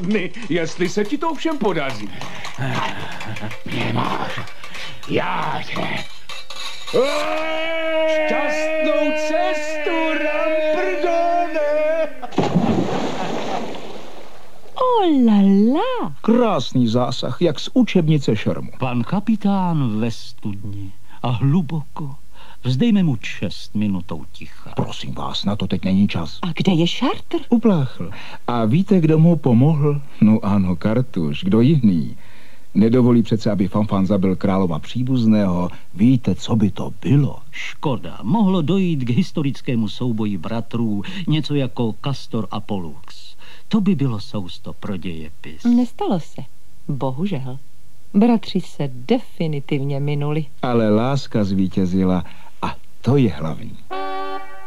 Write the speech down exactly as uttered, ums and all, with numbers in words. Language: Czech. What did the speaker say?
studny, jestli se ti to ovšem podaří. Nemáš. Já tě. Šťastnou cestu, Ramprdone! Oh la la. Krásný zásah, jak z učebnice šermu. Pan kapitán ve studni a hluboko. Vzdejme mu čest minutou ticha. Prosím vás, na to teď není čas. A kde je Charter? Upláchl. A víte, kdo mu pomohl? No ano, Kartuš, kdo jiný? Nedovolí přece, aby Fanfan zabil králova příbuzného. Víte, co by to bylo? Škoda, mohlo dojít k historickému souboji bratrů, něco jako Castor a Pollux. To by bylo sousto pro dějepis. Nestalo se. Bohužel. Bratři se definitivně minuli. Ale láska zvítězila a to je hlavní.